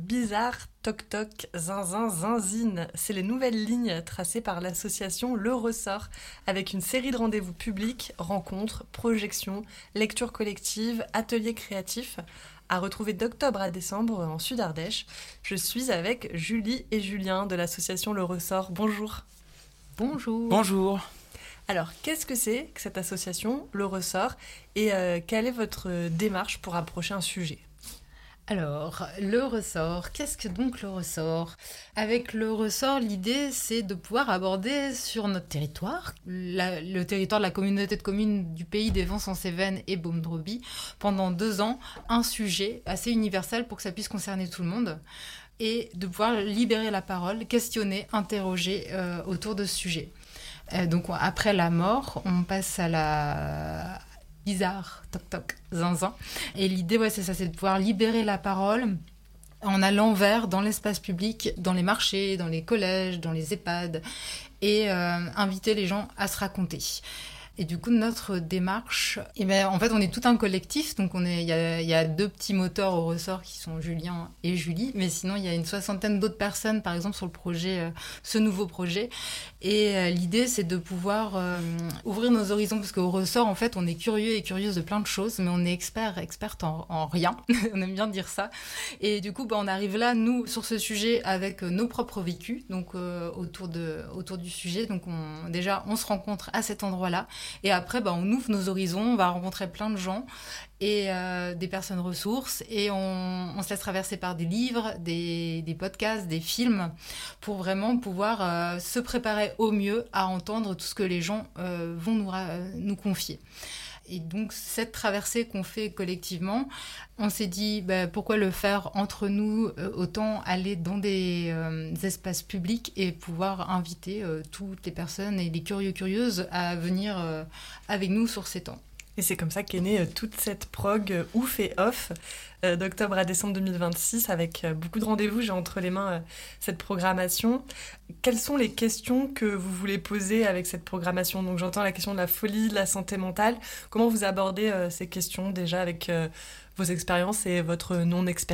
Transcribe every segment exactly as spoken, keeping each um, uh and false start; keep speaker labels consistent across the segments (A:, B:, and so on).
A: Bizarre, Toc Toc, Zinzin, Zinzine, c'est les nouvelles lignes tracées par l'association Le Ressort, avec une série de rendez-vous publics, rencontres, projections, lectures collectives, ateliers créatifs, à retrouver d'octobre à décembre en Sud-Ardèche. Je suis avec Julie et Julien de l'association Le Ressort. Bonjour.
B: Bonjour.
C: Bonjour.
A: Alors, qu'est-ce que c'est que cette association, Le Ressort, et euh, quelle est votre démarche pour approcher un sujet ?
B: Alors, le ressort, qu'est-ce que donc le ressort ? Avec le ressort, l'idée, c'est de pouvoir aborder sur notre territoire, la, le territoire de la communauté de communes du pays des Vents-en-Cévennes et Baume-Drobie, pendant deux ans, un sujet assez universel pour que ça puisse concerner tout le monde, et de pouvoir libérer la parole, questionner, interroger euh, autour de ce sujet. Euh, donc, après la mort, on passe à la... bizarre, toc toc, zinzin. Et l'idée, ouais, c'est ça, c'est de pouvoir libérer la parole en allant vers dans l'espace public, dans les marchés, dans les collèges, dans les EHPAD, et euh, inviter les gens à se raconter. Et du coup, notre démarche, eh ben, en fait, on est tout un collectif. Donc, on est, il y a, il y a deux petits moteurs au ressort qui sont Julien et Julie. Mais sinon, il y a une soixantaine d'autres personnes, par exemple, sur le projet, euh, ce nouveau projet. Et euh, l'idée, c'est de pouvoir euh, ouvrir nos horizons. Parce qu'au ressort, en fait, on est curieux et curieuse de plein de choses. Mais on est expert, experte en, en rien. On aime bien dire ça. Et du coup, bah, on arrive là, nous, sur ce sujet, avec euh, nos propres vécus. Donc, euh, autour, de, autour du sujet. Donc, on, déjà, on se rencontre à cet endroit-là. Et après, bah, on ouvre nos horizons, on va rencontrer plein de gens et euh, des personnes ressources. Et on, on se laisse traverser par des livres, des, des podcasts, des films, pour vraiment pouvoir euh, se préparer au mieux à entendre tout ce que les gens euh, vont nous, euh, nous confier. Et donc, cette traversée qu'on fait collectivement, on s'est dit, bah, pourquoi le faire entre nous, euh, autant aller dans des, euh, des espaces publics et pouvoir inviter euh, toutes les personnes et les curieux curieuses à venir euh, avec nous sur ces temps.
A: Et c'est comme ça qu'est née euh, toute cette prog euh, ouf et off euh, d'octobre à décembre deux mille vingt-six avec euh, beaucoup de rendez-vous. J'ai entre les mains euh, cette programmation. Quelles sont les questions que vous voulez poser avec cette programmation ? Donc j'entends la question de la folie, de la santé mentale. Comment vous abordez euh, ces questions déjà avec euh, vos expériences et votre non-expertise ?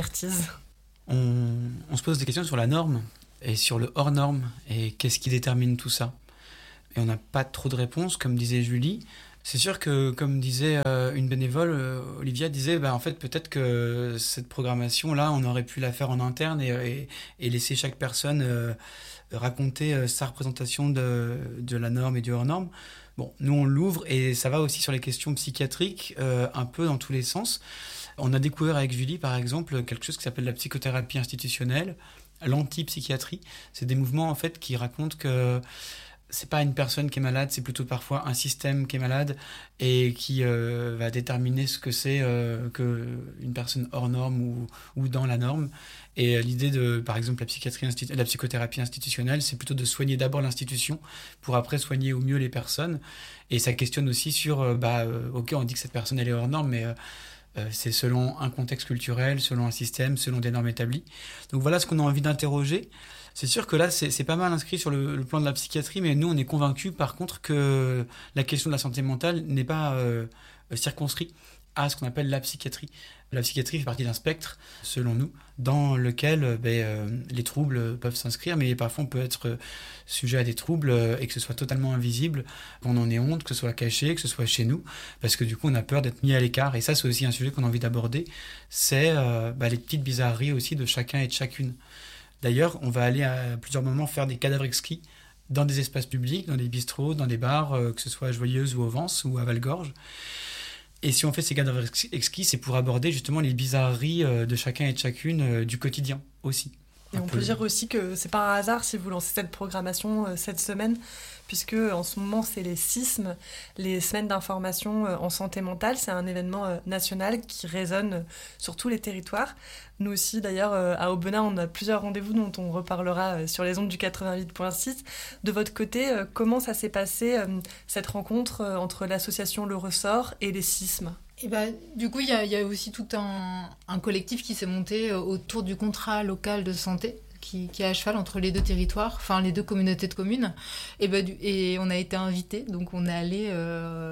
C: on, on se pose des questions sur la norme et sur le hors norme et qu'est-ce qui détermine tout ça. Et on n'a pas trop de réponses, comme disait Julie. C'est sûr que, comme disait euh, une bénévole, euh, Olivia disait, bah, en fait, peut-être que cette programmation-là, on aurait pu la faire en interne et, et, et laisser chaque personne euh, raconter euh, sa représentation de, de la norme et du hors-norme. Bon, nous, on l'ouvre et ça va aussi sur les questions psychiatriques, euh, un peu dans tous les sens. On a découvert avec Julie, par exemple, quelque chose qui s'appelle la psychothérapie institutionnelle, l'anti-psychiatrie. C'est des mouvements, en fait, qui racontent que c'est pas une personne qui est malade, c'est plutôt parfois un système qui est malade et qui euh, va déterminer ce que c'est euh, qu'une personne hors norme ou, ou dans la norme. Et euh, l'idée de, par exemple, la, psychiatrie institu- la psychothérapie institutionnelle, c'est plutôt de soigner d'abord l'institution pour après soigner au mieux les personnes. Et ça questionne aussi sur, euh, bah, euh, ok, on dit que cette personne, elle est hors norme, mais... Euh, Euh, c'est selon un contexte culturel, selon un système, selon des normes établies. Donc voilà ce qu'on a envie d'interroger. C'est sûr que là, c'est, c'est pas mal inscrit sur le, le plan de la psychiatrie, mais nous, on est convaincus, par contre, que la question de la santé mentale n'est pas euh, circonscrite à ce qu'on appelle la psychiatrie. La psychiatrie fait partie d'un spectre, selon nous, dans lequel ben, euh, les troubles peuvent s'inscrire, mais parfois on peut être sujet à des troubles euh, et que ce soit totalement invisible, qu'on en ait honte, que ce soit caché, que ce soit chez nous, parce que du coup on a peur d'être mis à l'écart. Et ça, c'est aussi un sujet qu'on a envie d'aborder, c'est euh, ben, les petites bizarreries aussi de chacun et de chacune. D'ailleurs, on va aller à plusieurs moments faire des cadavres exquis dans des espaces publics, dans des bistrots, dans des bars, euh, que ce soit à Joyeuse ou au Vence ou à Valgorge. Et si on fait ces cadavres exquis, c'est pour aborder justement les bizarreries de chacun et de chacune du quotidien aussi.
A: Et on peut dire aussi que c'est pas un hasard si vous lancez cette programmation euh, cette semaine, puisque en ce moment c'est les SISM, les semaines d'information euh, en santé mentale. C'est un événement euh, national qui résonne sur tous les territoires. Nous aussi d'ailleurs euh, à Aubenas, on a plusieurs rendez-vous dont on reparlera euh, sur les ondes du quatre-vingt-huit virgule six. De votre côté, euh, comment ça s'est passé euh, cette rencontre euh, entre l'association Le Ressort et les SISM ?
B: Et bah, du coup, il y a, y a aussi tout un, un collectif qui s'est monté autour du contrat local de santé, qui, qui est à cheval entre les deux territoires, enfin les deux communautés de communes. Et, bah, du, et on a été invités, donc on est allé euh,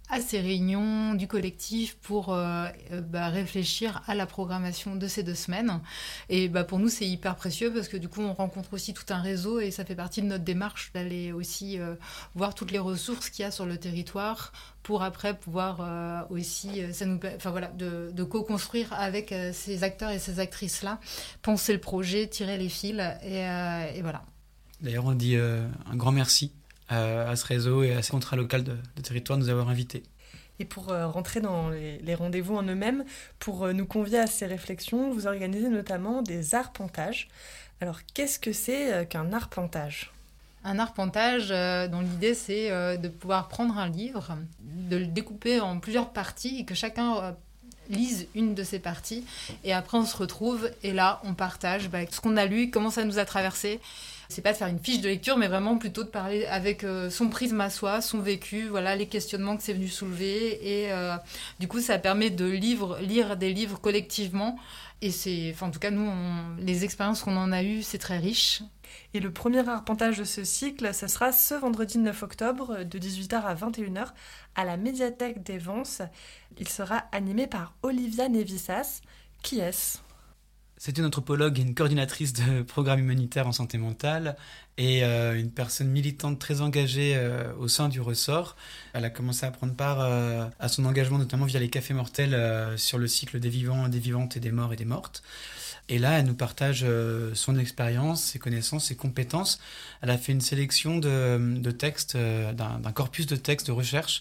B: à ces réunions du collectif pour euh, bah, réfléchir à la programmation de ces deux semaines. Et bah, pour nous, c'est hyper précieux parce que du coup, on rencontre aussi tout un réseau et ça fait partie de notre démarche d'aller aussi euh, voir toutes les ressources qu'il y a sur le territoire pour après pouvoir euh, aussi, ça nous, enfin, voilà, de, de co-construire avec euh, ces acteurs et ces actrices-là, penser le projet, tirer les fils et, euh, et voilà.
C: D'ailleurs, on dit euh, un grand merci à ce réseau et à ce contrat local de, de territoire de nous avoir invités.
A: Et pour euh, rentrer dans les, les rendez-vous en eux-mêmes, pour euh, nous convier à ces réflexions, vous organisez notamment des arpentages. Alors, qu'est-ce que c'est euh, qu'un arpentage ?
B: Un arpentage, euh, dont l'idée, c'est euh, de pouvoir prendre un livre, de le découper en plusieurs parties et que chacun euh, lise une de ces parties. Et après, on se retrouve et là, on partage bah, ce qu'on a lu, comment ça nous a traversé. C'est pas de faire une fiche de lecture, mais vraiment plutôt de parler avec euh, son prisme à soi, son vécu, voilà, les questionnements que c'est venu soulever. Et euh, du coup, ça permet de livre, lire des livres collectivement. Et c'est, enfin, en tout cas, nous, on, les expériences qu'on en a eues, c'est très riche.
A: Et le premier arpentage de ce cycle, ce sera ce vendredi neuf octobre, de dix-huit heures à vingt et une heures, à la médiathèque des Vences. Il sera animé par Olivia Nevissas. Qui est-ce ?
C: C'est une anthropologue et une coordinatrice de programme humanitaire en santé mentale et euh, une personne militante très engagée euh, au sein du ressort. Elle a commencé à prendre part euh, à son engagement notamment via les cafés mortels euh, sur le cycle des vivants, des vivantes et des morts et des mortes. Et là, elle nous partage euh, son expérience, ses connaissances, ses compétences. Elle a fait une sélection de, de textes, euh, d'un, d'un corpus de textes de recherche.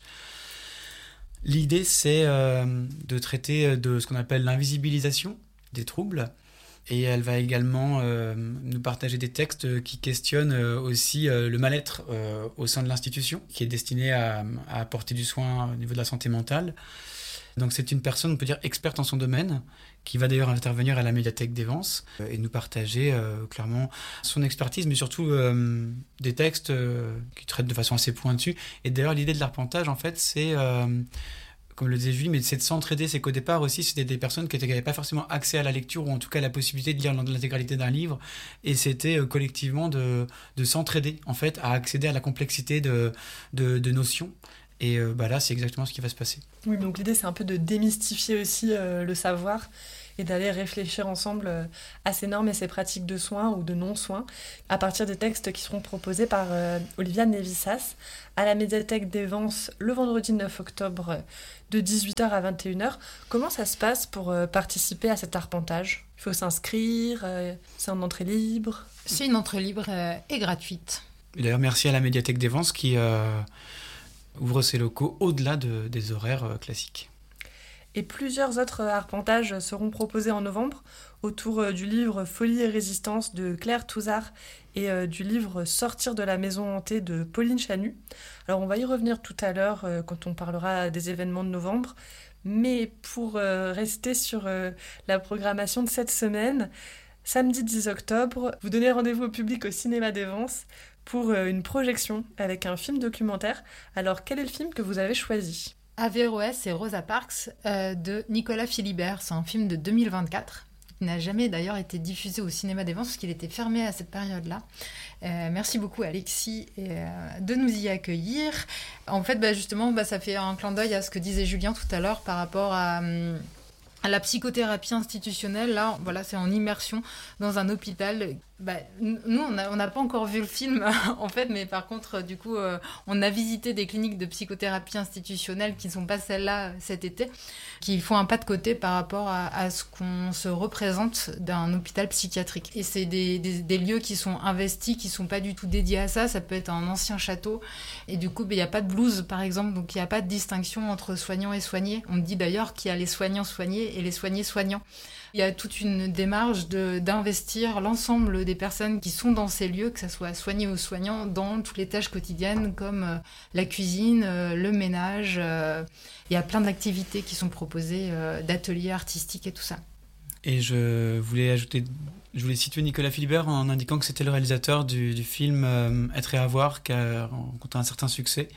C: L'idée, c'est euh, de traiter de ce qu'on appelle l'invisibilisation des troubles. Et elle va également euh, nous partager des textes qui questionnent euh, aussi euh, le mal-être euh, au sein de l'institution, qui est destiné à, à apporter du soin au niveau de la santé mentale. Donc c'est une personne, on peut dire, experte en son domaine, qui va d'ailleurs intervenir à la médiathèque des Vences euh, et nous partager euh, clairement son expertise, mais surtout euh, des textes euh, qui traitent de façon assez pointue. Et d'ailleurs, l'idée de l'arpentage, en fait, c'est... Euh, comme le disait Julie, mais c'est de s'entraider. C'est qu'au départ aussi, c'était des personnes qui n'avaient pas forcément accès à la lecture, ou en tout cas la possibilité de lire l'intégralité d'un livre. Et c'était euh, collectivement de, de s'entraider, en fait, à accéder à la complexité de, de, de notions. Et euh, bah là, c'est exactement ce qui va se passer.
A: Oui, donc l'idée, c'est un peu de démystifier aussi euh, le savoir et d'aller réfléchir ensemble euh, à ces normes et ces pratiques de soins ou de non-soins à partir des textes qui seront proposés par euh, Olivia Nevissas à la médiathèque des Vences le vendredi neuf octobre de dix-huit heures à vingt et une heures. Comment ça se passe pour euh, participer à cet arpentage ? Il faut s'inscrire, euh, c'est en entrée libre ?
B: C'est une entrée libre euh, et gratuite.
C: Et d'ailleurs, merci à la médiathèque des Vences qui euh, ouvre ses locaux au-delà de, des horaires euh, classiques.
A: Et plusieurs autres arpentages seront proposés en novembre autour du livre Folie et résistance de Claire Touzard et du livre Sortir de la maison hantée de Pauline Chanu. Alors on va y revenir tout à l'heure quand on parlera des événements de novembre, mais pour rester sur la programmation de cette semaine, samedi dix octobre, vous donnez rendez-vous au public au Cinéma des Vences pour une projection avec un film documentaire. Alors quel est le film que vous avez choisi ?
B: Averroès et Rosa Parks euh, de Nicolas Philibert. C'est un film de deux mille vingt-quatre qui n'a jamais d'ailleurs été diffusé au Cinéma des Vences parce qu'il était fermé à cette période-là. Euh, merci beaucoup Alexis et, euh, de nous y accueillir. En fait, bah, justement, bah, ça fait un clin d'œil à ce que disait Julien tout à l'heure par rapport à... Hum, à la psychothérapie institutionnelle. Là, voilà, c'est en immersion dans un hôpital. Bah, nous, on n'a on n'a pas encore vu le film, en fait, mais par contre, du coup, euh, on a visité des cliniques de psychothérapie institutionnelle qui ne sont pas celles-là cet été, qui font un pas de côté par rapport à, à ce qu'on se représente d'un hôpital psychiatrique. Et c'est des, des, des lieux qui sont investis, qui ne sont pas du tout dédiés à ça. Ça peut être un ancien château. Et du coup, il bah, n'y a pas de blues, par exemple, donc il n'y a pas de distinction entre soignants et soignés. On dit d'ailleurs qu'il y a les soignants soignés et les soignés soignants. Il y a toute une démarche de, d'investir l'ensemble des personnes qui sont dans ces lieux, que ce soit soignés ou soignants, dans toutes les tâches quotidiennes comme euh, la cuisine, euh, le ménage. Euh, il y a plein d'activités qui sont proposées, euh, d'ateliers artistiques et tout ça.
C: Et je voulais ajouter, je voulais situer Nicolas Philibert en indiquant que c'était le réalisateur du, du film euh, Être et avoir, qui a rencontré un certain succès.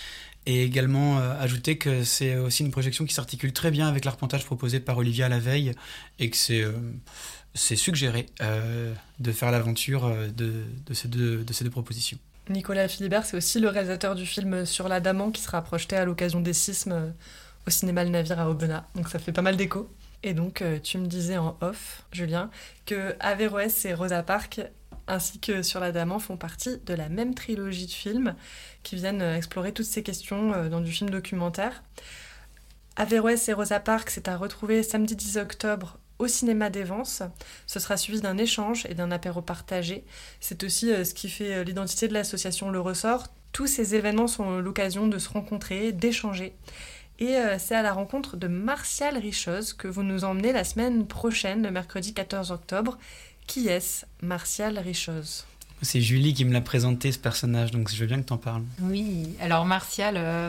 C: Et également euh, ajouter que c'est aussi une projection qui s'articule très bien avec l'arpentage proposé par Olivia la veille et que c'est, euh, c'est suggéré euh, de faire l'aventure de, de, ces deux, de ces deux propositions.
A: Nicolas Philibert, c'est aussi le réalisateur du film Sur l'Adamant qui sera projeté à l'occasion des sismes au cinéma Le Navire à Aubenas. Donc ça fait pas mal d'écho. Et donc euh, tu me disais en off, Julien, que Averroès et Rosa Parks ainsi que Sur l'Adamant font partie de la même trilogie de films qui viennent explorer toutes ces questions euh, dans du film documentaire. Averroès et Rosa Parks, c'est à retrouver samedi dix octobre au cinéma d'Evance. Ce sera suivi d'un échange et d'un apéro partagé. C'est aussi euh, ce qui fait euh, l'identité de l'association Le Ressort. Tous ces événements sont l'occasion de se rencontrer, d'échanger. Et euh, c'est à la rencontre de Martial Richoz que vous nous emmenez la semaine prochaine, le mercredi quatorze octobre. Qui est-ce, Martial Richoz ?
C: C'est Julie qui me l'a présenté, ce personnage, donc je veux bien que tu en parles.
B: Oui, alors Martial... Euh...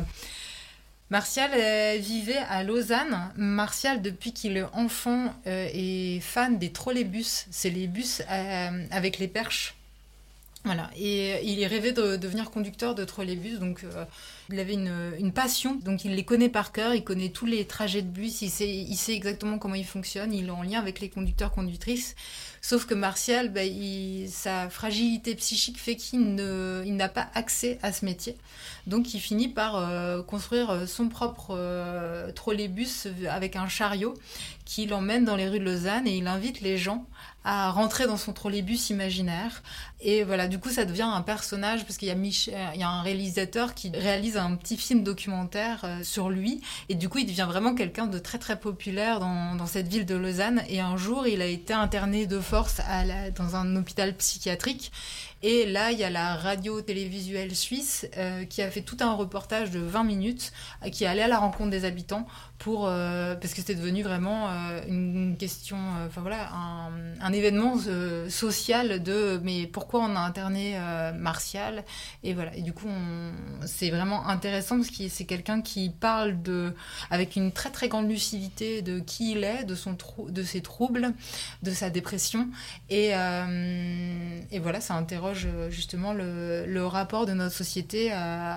B: Martial euh, vivait à Lausanne. Martial, depuis qu'il est enfant, euh, est fan des trolleybus. C'est les bus euh, avec les perches. Voilà. Et euh, il rêvait de devenir conducteur de trolleybus. Donc, euh, il avait une, une passion. Donc, il les connaît par cœur. Il connaît tous les trajets de bus. Il sait, il sait exactement comment ils fonctionnent. Il est en lien avec les conducteurs, conductrices. Sauf que Martial, bah, il, sa fragilité psychique fait qu'il ne, il n'a pas accès à ce métier. Donc il finit par euh, construire son propre euh, trolleybus avec un chariot qui l'emmène dans les rues de Lausanne et il invite les gens à rentrer dans son trolleybus imaginaire. Et voilà, du coup ça devient un personnage parce qu'il y a, Mich- il y a un réalisateur qui réalise un petit film documentaire euh, sur lui et du coup il devient vraiment quelqu'un de très très populaire dans, dans cette ville de Lausanne. Et un jour il a été interné de force à la, dans un hôpital psychiatrique. Et là, il y a la radio-télévisuelle suisse euh, qui a fait tout un reportage de vingt minutes, euh, qui est allé à la rencontre des habitants pour, euh, parce que c'était devenu vraiment euh, une question, enfin euh, voilà, un, un événement euh, social de mais pourquoi on a interné euh, Martial et voilà. Et du coup, on, c'est vraiment intéressant parce que c'est quelqu'un qui parle de, avec une très très grande lucidité de qui il est, de son trou, de ses troubles, de sa dépression et, euh, et voilà, ça interroge justement le, le rapport de notre société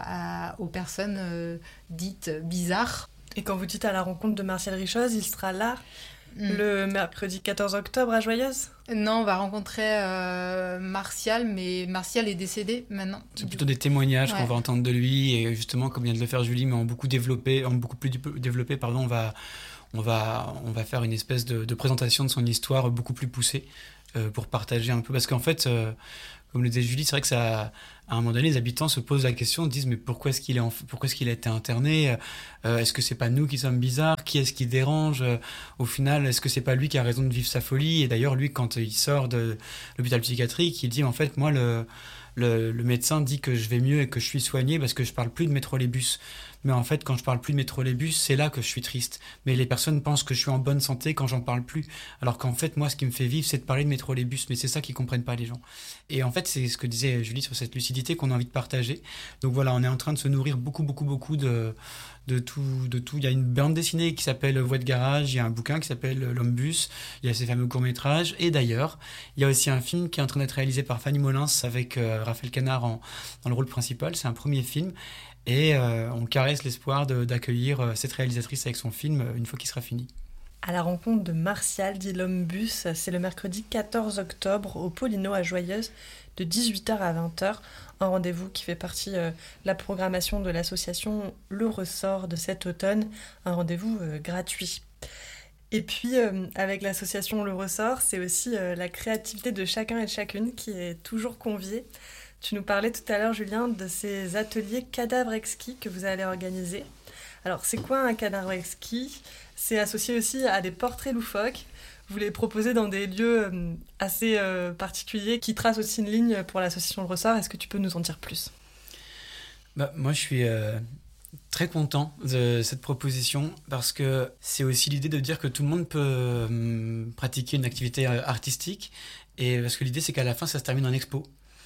B: à, à, aux personnes euh, dites bizarres.
A: Et quand vous dites à la rencontre de Martial Richoz, il sera là mm. le mercredi quatorze octobre à Joyeuse ?
B: Non, on va rencontrer euh, Martial, mais Martial est décédé maintenant.
C: C'est plutôt des témoignages ouais. qu'on va entendre de lui, et justement, comme vient de le faire Julie, mais en beaucoup développé, en beaucoup plus développé, pardon, on va, on va, on va faire une espèce de, de présentation de son histoire beaucoup plus poussée euh, pour partager un peu, parce qu'en fait, euh, comme le disait Julie, c'est vrai que ça, à un moment donné, les habitants se posent la question, se disent mais pourquoi est-ce qu'il est en, pourquoi est-ce qu'il a été interné ? euh, Est-ce que c'est pas nous qui sommes bizarres ? Qui est-ce qui dérange ? euh, Au final, est-ce que c'est pas lui qui a raison de vivre sa folie ? Et d'ailleurs, lui, quand il sort de l'hôpital psychiatrique, il dit en fait, moi, le, le, le médecin dit que je vais mieux et que je suis soigné parce que je parle plus de mes trolleybus. Mais en fait, quand je parle plus de mes trolleybus, c'est là que je suis triste. Mais les personnes pensent que je suis en bonne santé quand j'en parle plus. Alors qu'en fait, moi, ce qui me fait vivre, c'est de parler de mes trolleybus. Mais c'est ça qu'ils comprennent pas, les gens. Et en fait, c'est ce que disait Julie sur cette lucidité qu'on a envie de partager. Donc voilà, on est en train de se nourrir beaucoup, beaucoup, beaucoup de, de tout, de tout. Il y a une bande dessinée qui s'appelle Voix de garage. Il y a un bouquin qui s'appelle L'Homme-Bus. Il y a ces fameux courts-métrages. Et d'ailleurs, il y a aussi un film qui est en train d'être réalisé par Fanny Molins avec euh, Raphaël Canard en, dans le rôle principal. C'est un premier film. Et euh, on caresse l'espoir de, d'accueillir euh, cette réalisatrice avec son film euh, une fois qu'il sera fini.
A: À la rencontre de Martial, dit L'Homme-Bus, c'est le mercredi quatorze octobre au Paulino à Joyeuse de dix-huit heures à vingt heures. Un rendez-vous qui fait partie euh, de la programmation de l'association Le Ressort de cet automne. Un rendez-vous euh, gratuit. Et puis, euh, avec l'association Le Ressort, c'est aussi euh, la créativité de chacun et de chacune qui est toujours conviée. Tu nous parlais tout à l'heure, Julien, de ces ateliers cadavres exquis que vous allez organiser. Alors, c'est quoi un cadavre exquis ? C'est associé aussi à des portraits loufoques. Vous les proposez dans des lieux assez euh, particuliers qui tracent aussi une ligne pour l'association Le Ressort. Est-ce que tu peux nous en dire plus ?
C: Bah, moi, je suis euh, très content de cette proposition parce que c'est aussi l'idée de dire que tout le monde peut euh, pratiquer une activité artistique. Et parce que l'idée, c'est qu'à la fin, ça se termine en expo.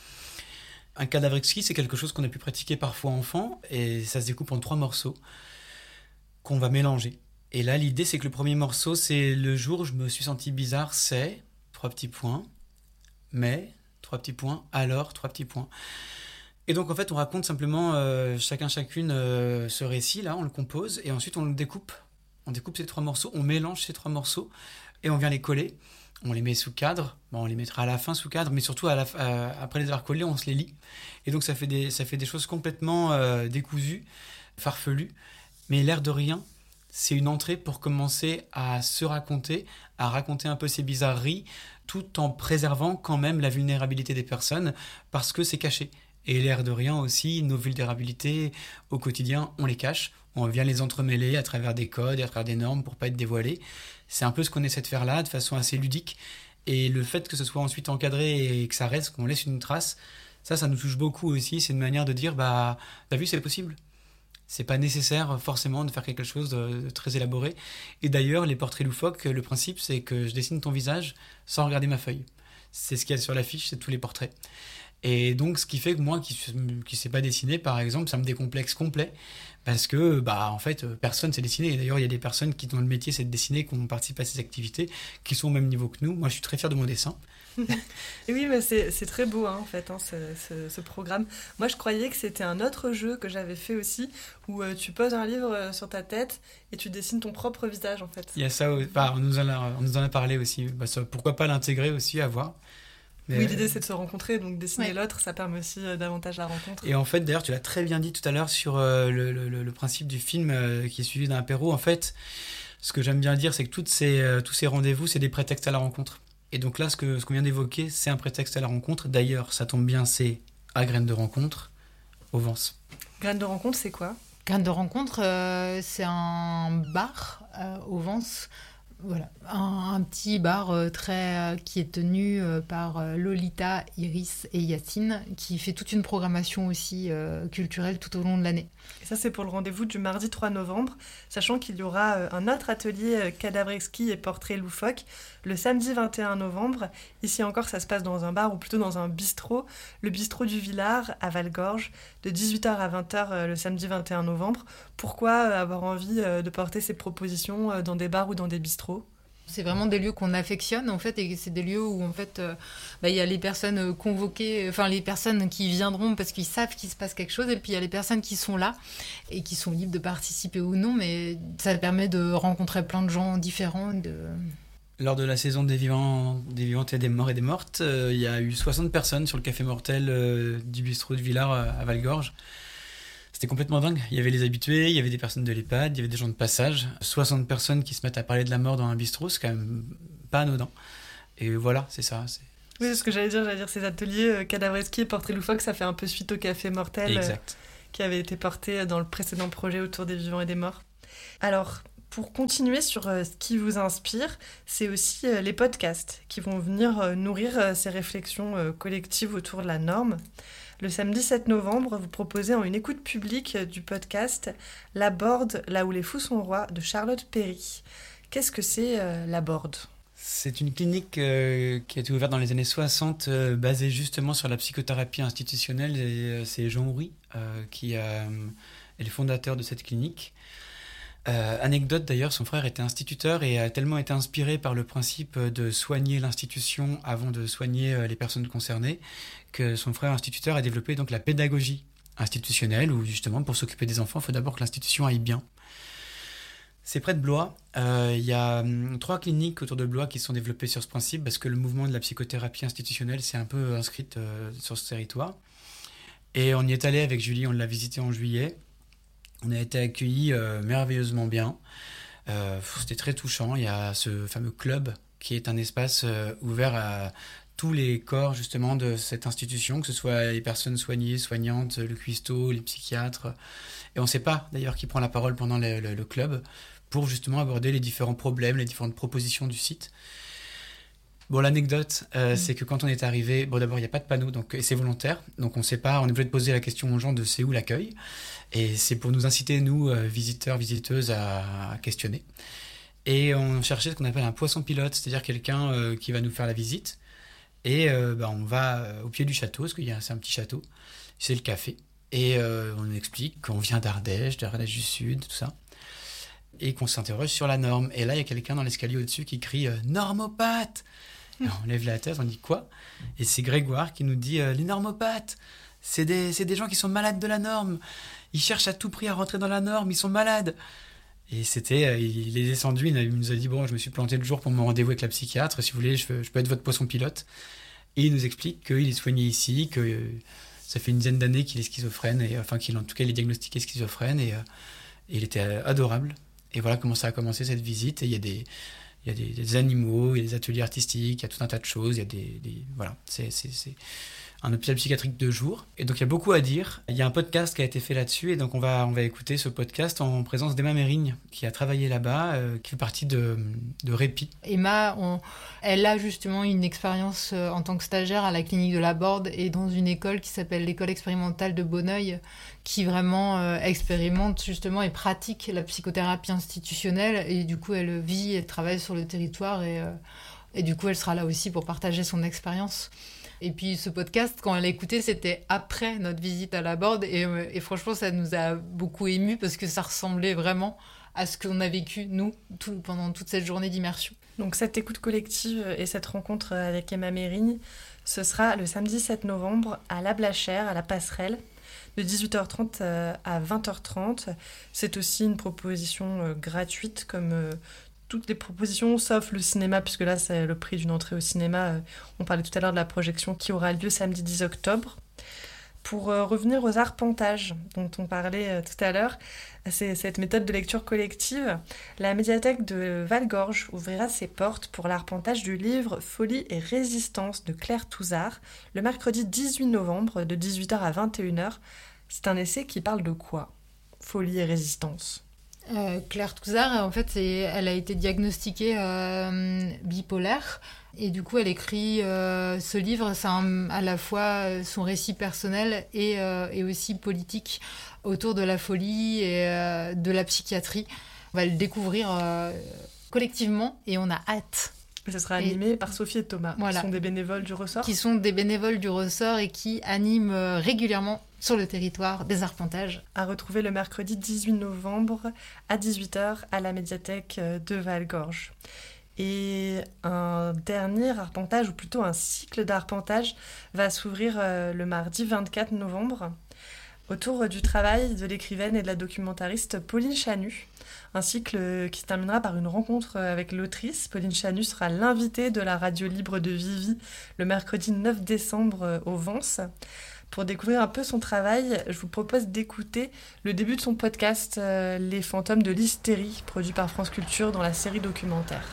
C: Un cadavre exquis, c'est quelque chose qu'on a pu pratiquer parfois enfant et ça se découpe en trois morceaux qu'on va mélanger. Et là, l'idée, c'est que le premier morceau, c'est le jour où je me suis senti bizarre, c'est trois petits points, mais trois petits points, alors trois petits points. Et donc, en fait, on raconte simplement euh, chacun, chacune euh, ce récit, là, on le compose et ensuite on le découpe. On découpe ces trois morceaux, on mélange ces trois morceaux et on vient les coller on les met sous cadre. Bon, on les mettra à la fin sous cadre, mais surtout à la, euh, après les avoir collés, on se les lit. Et donc ça fait des, ça fait des choses complètement euh, décousues, farfelues. Mais l'air de rien, c'est une entrée pour commencer à se raconter, à raconter un peu ces bizarreries, tout en préservant quand même la vulnérabilité des personnes, parce que c'est caché. Et l'air de rien aussi, nos vulnérabilités au quotidien, on les cache. On vient les entremêler à travers des codes et à travers des normes pour pas être dévoilés. C'est un peu ce qu'on essaie de faire là, de façon assez ludique. Et le fait que ce soit ensuite encadré et que ça reste, qu'on laisse une trace, ça, ça nous touche beaucoup aussi. C'est une manière de dire, bah, t'as vu, c'est possible. C'est pas nécessaire forcément de faire quelque chose de très élaboré. Et d'ailleurs, les portraits loufoques, le principe, c'est que je dessine ton visage sans regarder ma feuille. C'est ce qu'il y a sur l'affiche, c'est tous les portraits. Et donc, ce qui fait que moi, qui ne sais pas dessiner, par exemple, ça me décomplexe complet. Parce que, bah, en fait, personne ne sait dessiner. Et d'ailleurs, il y a des personnes qui, dont le métier, c'est de dessiner, qui ont participé à ces activités, qui sont au même niveau que nous. Moi, je suis très fier de mon dessin.
A: Et oui, mais c'est, c'est très beau, hein, en fait, hein, ce, ce, ce programme. Moi, je croyais que c'était un autre jeu que j'avais fait aussi, où euh, tu poses un livre euh, sur ta tête et tu dessines ton propre visage, en fait.
C: Il y a ça, enfin, on, nous en a, on nous en a parlé aussi. Bah, ça, pourquoi pas l'intégrer aussi, à voir.
A: Mais oui, l'idée c'est de se rencontrer, donc dessiner ouais. l'autre, ça permet aussi euh, davantage la rencontre.
C: Et en fait, d'ailleurs, tu l'as très bien dit tout à l'heure sur euh, le, le, le principe du film euh, qui est suivi d'un apéro. En fait, ce que j'aime bien dire, c'est que toutes ces, euh, tous ces rendez-vous, c'est des prétextes à la rencontre. Et donc là, ce, que, ce qu'on vient d'évoquer, c'est un prétexte à la rencontre. D'ailleurs, ça tombe bien, c'est à Graines de rencontre, au Vence.
A: Graines de rencontre, c'est quoi ?
B: Graines de rencontre, euh, c'est un bar euh, au Vence. Voilà, un, un petit bar euh, très, euh, qui est tenu euh, par euh, Lolita, Iris et Yacine, qui fait toute une programmation aussi euh, culturelle tout au long de l'année.
A: Et ça, c'est pour le rendez-vous du mardi trois novembre, sachant qu'il y aura euh, un autre atelier euh, cadavreski et portrait loufoque le samedi vingt et un novembre. Ici encore, ça se passe dans un bar, ou plutôt dans un bistrot, le bistrot du Villard à Valgorge, de dix-huit heures à vingt heures euh, le samedi vingt et un novembre. Pourquoi euh, avoir envie euh, de porter ces propositions euh, dans des bars ou dans des bistrots ?
B: C'est vraiment des lieux qu'on affectionne, en fait, et c'est des lieux où, en fait, euh, bah, y a les personnes convoquées, enfin, les personnes qui viendront parce qu'ils savent qu'il se passe quelque chose, et puis il y a les personnes qui sont là et qui sont libres de participer ou non, mais ça permet de rencontrer plein de gens différents. De...
C: Lors de la saison des vivants, des vivantes et des morts et des mortes, il euh, y a eu soixante personnes sur le café mortel euh, du bistrot de Villars euh, à Valgorge. C'était complètement dingue. Il y avait les habitués, il y avait des personnes de l'EHPAD, il y avait des gens de passage. soixante personnes qui se mettent à parler de la mort dans un bistrot, c'est quand même pas anodin. Et voilà, c'est ça. C'est...
A: Oui, c'est ce que j'allais dire. J'allais dire ces ateliers euh, cadavreski et portrait loufoque, ça fait un peu suite au café mortel euh, qui avait été porté dans le précédent projet autour des vivants et des morts. Alors, pour continuer sur euh, ce qui vous inspire, c'est aussi euh, les podcasts qui vont venir euh, nourrir euh, ces réflexions euh, collectives autour de la norme. Le samedi sept novembre, vous proposez en une écoute publique du podcast « La Borde, là où les fous sont rois » de Charlotte Perry. Qu'est-ce que c'est euh, La Borde ?
C: C'est une clinique euh, qui a été ouverte dans les années soixante, euh, basée justement sur la psychothérapie institutionnelle. Et, euh, c'est Jean Houry euh, qui euh, est le fondateur de cette clinique. Euh, anecdote d'ailleurs, son frère était instituteur et a tellement été inspiré par le principe de soigner l'institution avant de soigner euh, les personnes concernées que son frère instituteur a développé donc la pédagogie institutionnelle où justement pour s'occuper des enfants, il faut d'abord que l'institution aille bien. C'est près de Blois. Euh, il y a hum, trois cliniques autour de Blois qui sont développées sur ce principe parce que le mouvement de la psychothérapie institutionnelle s'est un peu inscrit euh, sur ce territoire. Et on y est allé avec Julie, on l'a visité en juillet. On a été accueillis euh, merveilleusement bien. Euh, c'était très touchant. Il y a ce fameux club qui est un espace euh, ouvert à tous les corps justement de cette institution, que ce soit les personnes soignées, soignantes, le cuistot, les psychiatres. Et on ne sait pas d'ailleurs qui prend la parole pendant le, le, le club pour justement aborder les différents problèmes, les différentes propositions du site. Bon, l'anecdote, euh, mmh. c'est que quand on est arrivé, bon d'abord il n'y a pas de panneau, donc et c'est volontaire, donc on ne sait pas, on est obligé de poser la question aux gens de c'est où l'accueil, et c'est pour nous inciter nous euh, visiteurs, visiteuses à, à questionner. Et on cherchait ce qu'on appelle un poisson pilote, c'est-à-dire quelqu'un euh, qui va nous faire la visite, et euh, bah, on va euh, au pied du château, parce que c'est un petit château, c'est le café, et euh, on explique qu'on vient d'Ardèche, d'Ardèche du Sud, tout ça, et qu'on s'interroge sur la norme. Et là il y a quelqu'un dans l'escalier au-dessus qui crie euh, « Normopathe !» Et on lève la tête, on dit quoi ? Et c'est Grégoire qui nous dit euh, les normopathes, c'est des, c'est des gens qui sont malades de la norme. Ils cherchent à tout prix à rentrer dans la norme, ils sont malades. Et c'était, il est descendu, il nous a dit, bon, je me suis planté le jour pour mon rendez-vous avec la psychiatre, si vous voulez, je peux, je peux être votre poisson pilote. Et il nous explique qu'il est soigné ici, que ça fait une dizaine d'années qu'il est schizophrène, et, enfin, qu'il, en tout cas, il est diagnostiqué schizophrène, et, et il était adorable. Et voilà comment ça a commencé cette visite, et il y a des... Il y a des, des animaux, il y a des ateliers artistiques, il y a tout un tas de choses, il y a des... des voilà, c'est, c'est, c'est un hôpital psychiatrique de jour. Et donc il y a beaucoup à dire. Il y a un podcast qui a été fait là-dessus, et donc on va, on va écouter ce podcast en présence d'Emma Mérigne, qui a travaillé là-bas, euh, qui fait partie de, de Répit.
B: Emma, on, elle a justement une expérience euh, en tant que stagiaire à la clinique de la Borde et dans une école qui s'appelle l'école expérimentale de Bonneuil, qui vraiment euh, expérimente justement et pratique la psychothérapie institutionnelle, et du coup elle vit, elle travaille sur le territoire, et, euh, et du coup elle sera là aussi pour partager son expérience. Et puis ce podcast, quand elle l'a écouté, c'était après notre visite à la Borde, et, euh, et franchement ça nous a beaucoup émus parce que ça ressemblait vraiment à ce qu'on a vécu nous tout, pendant toute cette journée d'immersion.
A: Donc cette écoute collective et cette rencontre avec Emma Mérigne, ce sera le samedi sept novembre à La Blachère, à la Passerelle, de dix-huit heures trente à vingt heures trente. C'est aussi une proposition gratuite, comme toutes les propositions, sauf le cinéma, puisque là, c'est le prix d'une entrée au cinéma. On parlait tout à l'heure de la projection qui aura lieu samedi dix octobre. Pour revenir aux arpentages dont on parlait tout à l'heure, c'est cette méthode de lecture collective. La médiathèque de Val-Gorge ouvrira ses portes pour l'arpentage du livre Folie et résistance de Claire Touzard le mercredi dix-huit novembre de dix-huit heures à vingt et une heures. C'est un essai qui parle de quoi ? Folie et résistance.
B: Euh, Claire Touzard, en fait, c'est, elle a été diagnostiquée euh, bipolaire. Et du coup, elle écrit euh, ce livre, c'est un, à la fois son récit personnel et, euh, et aussi politique autour de la folie et euh, de la psychiatrie. On va le découvrir euh, collectivement et on a hâte.
A: Ce sera animé et, par Sophie et Thomas, voilà, qui sont des bénévoles du ressort.
B: Qui sont des bénévoles du ressort et qui animent régulièrement sur le territoire des arpentages.
A: À retrouver le mercredi dix-huit novembre à dix-huit heures à la médiathèque de Val-Gorge. Et un dernier arpentage, ou plutôt un cycle d'arpentage, va s'ouvrir euh, le mardi vingt-quatre novembre autour du travail de l'écrivaine et de la documentariste Pauline Chanu. Un cycle qui se terminera par une rencontre avec l'autrice. Pauline Chanu sera l'invitée de la radio libre de Vivi le mercredi neuf décembre au Vence. Pour découvrir un peu son travail, je vous propose d'écouter le début de son podcast euh, Les fantômes de l'hystérie, produit par France Culture dans la série documentaire.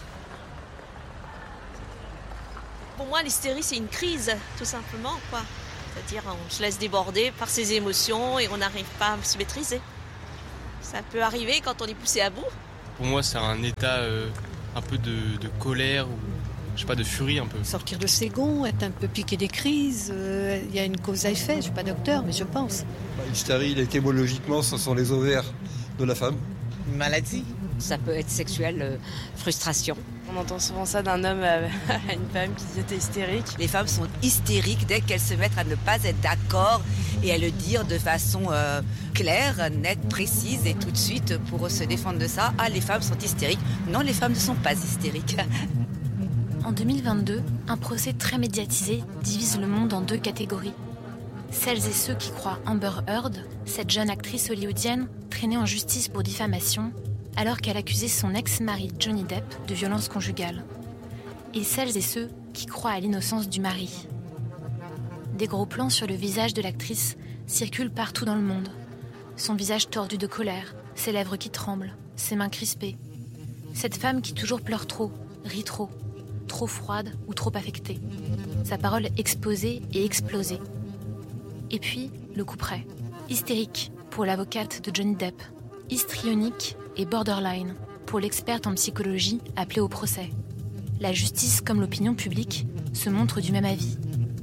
D: Pour moi, l'hystérie, c'est une crise, tout simplement, quoi. C'est-à-dire, on se laisse déborder par ses émotions et on n'arrive pas à se maîtriser. Ça peut arriver quand on est poussé à bout.
E: Pour moi, c'est un état euh, un peu de, de colère ou, je sais pas, de furie un peu.
F: Sortir de ses gonds, être un peu piqué des crises, il euh, y a une cause à effet. Je suis pas docteur, mais je pense.
G: Bah, l'hystérie, étymologiquement, ce sont les ovaires de la femme.
H: Une maladie.
I: Ça peut être sexuel, euh, frustration.
J: On entend souvent ça d'un homme à une femme qui était hystérique.
K: Les femmes sont hystériques dès qu'elles se mettent à ne pas être d'accord et à le dire de façon euh, claire, nette, précise et tout de suite pour se défendre de ça. Ah, les femmes sont hystériques. Non, les femmes ne sont pas hystériques.
L: En deux mille vingt-deux, un procès très médiatisé divise le monde en deux catégories. Celles et ceux qui croient Amber Heard, cette jeune actrice hollywoodienne traînée en justice pour diffamation, alors qu'elle accusait son ex-mari Johnny Depp de violence conjugale. Et celles et ceux qui croient à l'innocence du mari. Des gros plans sur le visage de l'actrice circulent partout dans le monde. Son visage tordu de colère, ses lèvres qui tremblent, ses mains crispées. Cette femme qui toujours pleure trop, rit trop, trop froide ou trop affectée. Sa parole exposée et explosée. Et puis, le coup près. Hystérique pour l'avocate de Johnny Depp. Histrionique et borderline pour l'experte en psychologie appelée au procès. La justice comme l'opinion publique se montrent du même avis.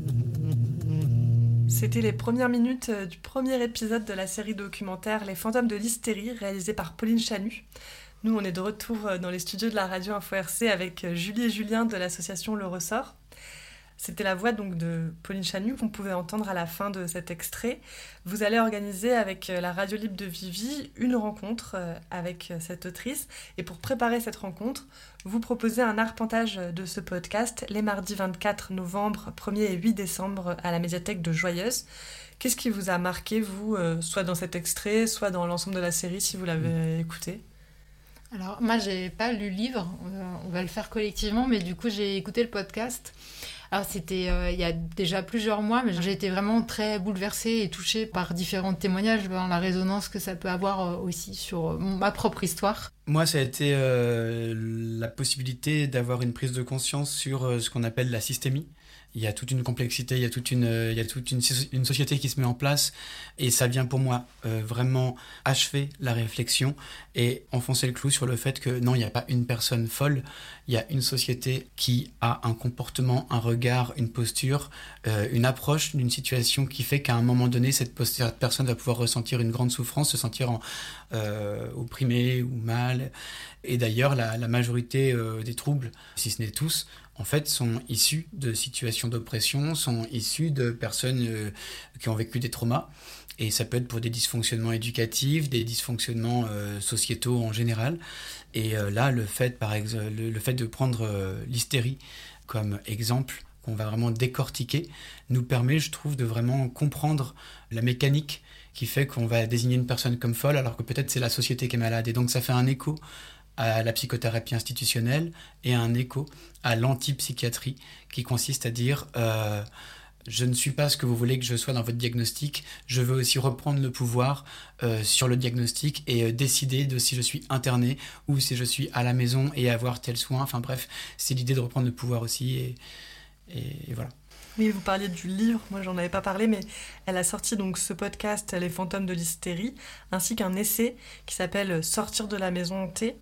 A: C'était les premières minutes du premier épisode de la série documentaire Les fantômes de l'hystérie, réalisée par Pauline Chanu. Nous, on est de retour dans les studios de la radio Info R C avec Julie et Julien de l'association Le Ressort. C'était la voix donc de Pauline Chanu qu'on pouvait entendre à la fin de cet extrait. Vous allez organiser avec la radio libre de Vivi une rencontre avec cette autrice. Et pour préparer cette rencontre, vous proposez un arpentage de ce podcast les mardis vingt-quatre novembre, premier et huit décembre à la médiathèque de Joyeuse. Qu'est-ce qui vous a marqué, vous, soit dans cet extrait, soit dans l'ensemble de la série, si vous l'avez écouté ?
B: Alors, moi, j'ai pas lu le livre, on va le faire collectivement, mais du coup, j'ai écouté le podcast. Alors, c'était euh, il y a déjà plusieurs mois, mais j'ai été vraiment très bouleversée et touchée par différents témoignages, dans la résonance que ça peut avoir euh, aussi sur euh, ma propre histoire.
C: Moi, ça a été euh, la possibilité d'avoir une prise de conscience sur euh, ce qu'on appelle la systémie. Il y a toute une complexité, il y a toute une, euh, il y a toute une, une société qui se met en place et ça vient pour moi euh, vraiment achever la réflexion et enfoncer le clou sur le fait que non, il n'y a pas une personne folle, il y a une société qui a un comportement, un regard, une posture, euh, une approche d'une situation qui fait qu'à un moment donné, cette, post- cette personne va pouvoir ressentir une grande souffrance, se sentir en, euh, opprimée ou mal. Et d'ailleurs, la, la majorité euh, des troubles, si ce n'est tous, en fait, sont issus de situations d'oppression, sont issus de personnes euh, qui ont vécu des traumas. Et ça peut être pour des dysfonctionnements éducatifs, des dysfonctionnements euh, sociétaux en général. Et euh, là, le fait, par exemple, le, le fait de prendre euh, l'hystérie comme exemple, qu'on va vraiment décortiquer, nous permet, je trouve, de vraiment comprendre la mécanique qui fait qu'on va désigner une personne comme folle, alors que peut-être c'est la société qui est malade. Et donc ça fait un écho à la psychothérapie institutionnelle et un écho à l'antipsychiatrie qui consiste à dire euh, je ne suis pas ce que vous voulez que je sois dans votre diagnostic, je veux aussi reprendre le pouvoir euh, sur le diagnostic et euh, décider de si je suis interné ou si je suis à la maison et avoir tel soin. Enfin bref, c'est l'idée de reprendre le pouvoir aussi et, et, et voilà.
A: Oui, vous parliez du livre, moi j'en avais pas parlé, mais elle a sorti donc ce podcast Les fantômes de l'hystérie, ainsi qu'un essai qui s'appelle Sortir de la maison hantée,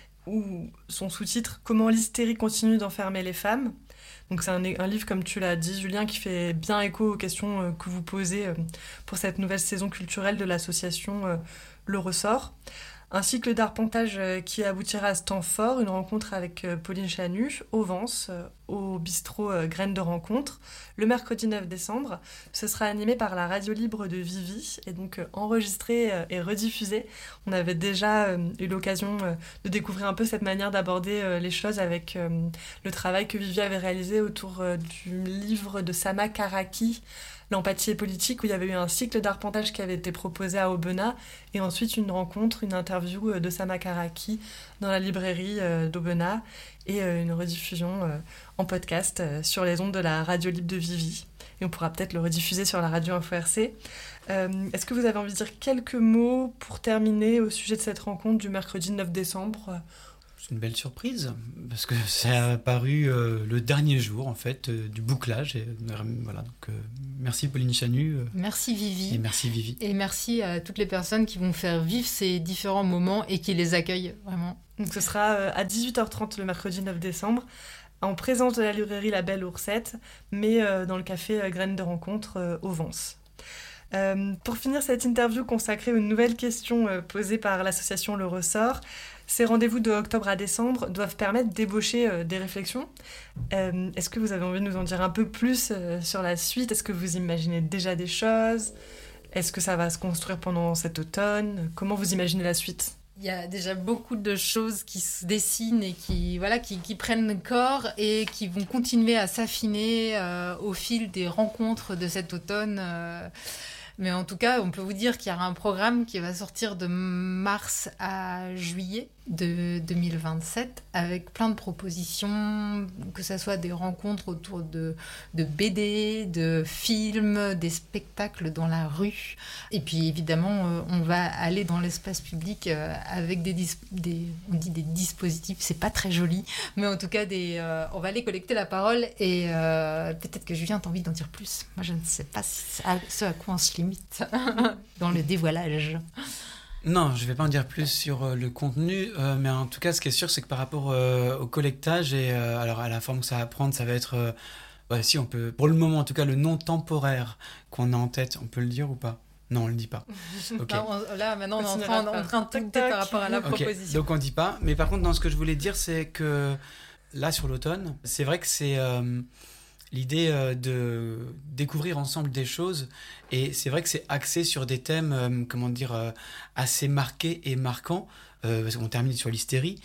A: où son sous-titre Comment l'hystérie continue d'enfermer les femmes. Donc c'est un, un livre, comme tu l'as dit Julien, qui fait bien écho aux questions que vous posez pour cette nouvelle saison culturelle de l'association Le Ressort. Un cycle d'arpentage qui aboutira à Stanford, une rencontre avec Pauline Chanu, au Vence, au bistrot Graines de Rencontre, le mercredi neuf décembre. Ce sera animé par la radio libre de Vivi et donc enregistré et rediffusé. On avait déjà eu l'occasion de découvrir un peu cette manière d'aborder les choses avec le travail que Vivi avait réalisé autour du livre de Sama Karaki, L'empathie est politique, où il y avait eu un cycle d'arpentage qui avait été proposé à Aubenas, et ensuite une rencontre, une interview de Sama Karaki dans la librairie d'Aubenas, et une rediffusion en podcast sur les ondes de la radio libre de Vivi. Et on pourra peut-être le rediffuser sur la radio Info R C. Euh, est-ce que vous avez envie de dire quelques mots pour terminer au sujet de cette rencontre du mercredi neuf décembre ?
C: C'est une belle surprise, parce que ça a apparu euh, le dernier jour, en fait, euh, du bouclage. Et, euh, voilà, donc, euh, merci Pauline Chanu. Euh,
B: merci Vivi.
C: Et merci Vivi.
B: Et merci à toutes les personnes qui vont faire vivre ces différents moments et qui les accueillent, vraiment.
A: Donc ce sera euh, à dix-huit heures trente le mercredi neuf décembre, en présence de la librairie La Belle Oursette, mais euh, dans le café euh, Graines de Rencontre euh, au Vence. Euh, pour finir cette interview consacrée aux nouvelles questions euh, posées par l'association Le Ressort, ces rendez-vous de octobre à décembre doivent permettre d'ébaucher euh, des réflexions. Euh, est-ce que vous avez envie de nous en dire un peu plus euh, sur la suite ? Est-ce que vous imaginez déjà des choses ? Est-ce que ça va se construire pendant cet automne ? Comment vous imaginez la suite ?
B: Il y a déjà beaucoup de choses qui se dessinent et qui, voilà, qui, qui prennent corps et qui vont continuer à s'affiner euh, au fil des rencontres de cet automne. Euh, mais en tout cas, on peut vous dire qu'il y aura un programme qui va sortir de mars à juillet de deux mille vingt-sept avec plein de propositions, que ce soit des rencontres autour de, de B D, de films, des spectacles dans la rue. Et puis évidemment, euh, on va aller dans l'espace public euh, avec des, dis- des, on dit des dispositifs, c'est pas très joli, mais en tout cas, des, euh, on va aller collecter la parole et euh, peut-être que Julien a envie d'en dire plus. Moi, je ne sais pas si à, ce à quoi on se limite dans le dévoilage.
C: Non, je ne vais pas en dire plus sur euh, le contenu, euh, mais en tout cas, ce qui est sûr, c'est que par rapport euh, au collectage et euh, alors à la forme que ça va prendre, ça va être, euh, ouais, si on peut, pour le moment en tout cas, le nom temporaire qu'on a en tête, on peut le dire ou pas ? Non, on le dit pas. Okay.
B: Là, on, là, maintenant, on est en train, on est en train de tacter par rapport à la
C: okay.
B: proposition.
C: Donc, on dit pas. Mais par contre, dans ce que je voulais dire, c'est que là, sur l'automne, c'est vrai que c'est euh, l'idée euh, de découvrir ensemble des choses. Et c'est vrai que c'est axé sur des thèmes, euh, comment dire, euh, assez marqués et marquants. Euh, parce qu'on termine sur l'hystérie.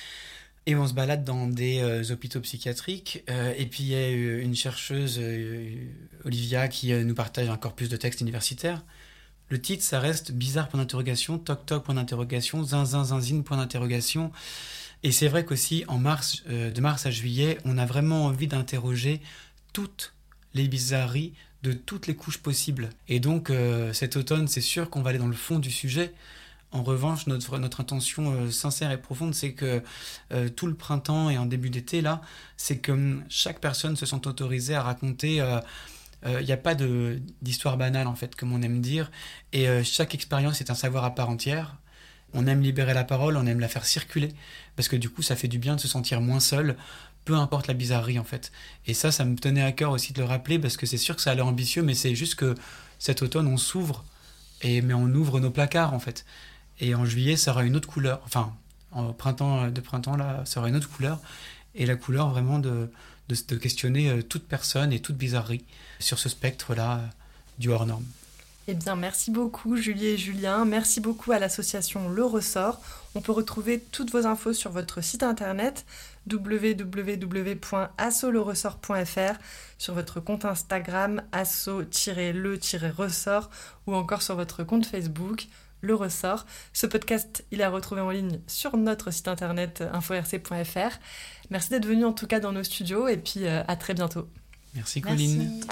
C: Et on se balade dans des euh, hôpitaux psychiatriques. Euh, et puis, il y a une chercheuse, euh, Olivia, qui euh, nous partage un corpus de textes universitaires. Le titre, ça reste bizarre, point d'interrogation, toc toc, point d'interrogation, zinzin, zinzine, point d'interrogation. Et c'est vrai qu'aussi, en mars, euh, de mars à juillet, on a vraiment envie d'interroger toutes les bizarreries de toutes les couches possibles. Et donc, euh, cet automne, c'est sûr qu'on va aller dans le fond du sujet. En revanche, notre, notre intention euh, sincère et profonde, c'est que euh, tout le printemps et en début d'été, là, c'est que chaque personne se sente autorisée à raconter... Il euh, n'y euh, a pas de, d'histoire banale, en fait, comme on aime dire. Et euh, chaque expérience est un savoir à part entière. On aime libérer la parole, on aime la faire circuler, parce que du coup, ça fait du bien de se sentir moins seul, peu importe la bizarrerie, en fait. Et ça, ça me tenait à cœur aussi de le rappeler, parce que c'est sûr que ça a l'air ambitieux, mais c'est juste que cet automne, on s'ouvre, et, mais on ouvre nos placards, en fait. Et en juillet, ça aura une autre couleur. Enfin, en printemps, de printemps, là, ça aura une autre couleur. Et la couleur, vraiment, de, de, de questionner toute personne et toute bizarrerie sur ce spectre-là du hors-norme.
A: Eh bien, merci beaucoup Julie et Julien. Merci beaucoup à l'association Le Ressort. On peut retrouver toutes vos infos sur votre site internet w w w point asso le ressort point f r, sur votre compte Instagram asso le ressort ou encore sur votre compte Facebook Le Ressort. Ce podcast, il est à retrouver en ligne sur notre site internet info r c point f r. Merci d'être venu en tout cas dans nos studios et puis euh, à très bientôt.
C: Merci Colline.
A: Merci.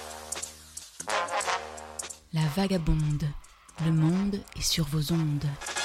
H: La vagabonde, le monde est sur vos ondes.